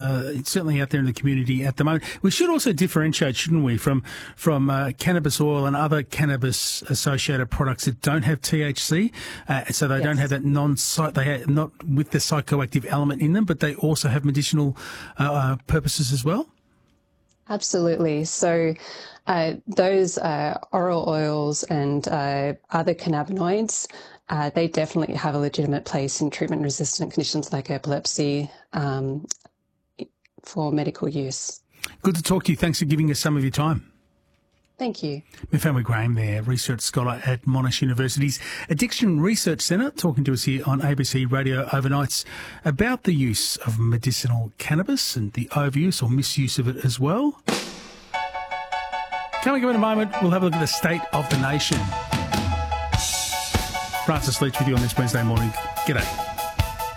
certainly out there in the community at the moment. We should also differentiate, shouldn't we, from cannabis oil and other cannabis-associated products that don't have THC, so they don't have that they are not with the psychoactive element in them, but they also have medicinal purposes as well? Absolutely. So those oral oils and other cannabinoids, they definitely have a legitimate place in treatment-resistant conditions like epilepsy for medical use. Good to talk to you. Thanks for giving us some of your time. Thank you. Mufamwe Graham there, research scholar at Monash University's Addiction Research Centre, talking to us here on ABC Radio Overnights about the use of medicinal cannabis and the overuse or misuse of it as well. Coming up in a moment, we'll have a look at the state of the nation. Francis Leach with you on this Wednesday morning. G'day.